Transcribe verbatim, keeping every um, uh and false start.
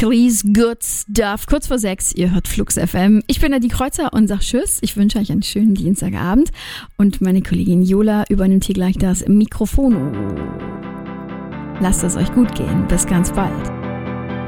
Hercules, Good Stuff. Kurz vor sechs, ihr hört Flux F M. Ich bin Nadine Kreuzer und sag Tschüss. Ich wünsche euch einen schönen Dienstagabend. Und meine Kollegin Jola übernimmt hier gleich das Mikrofon. Lasst es euch gut gehen. Bis ganz bald.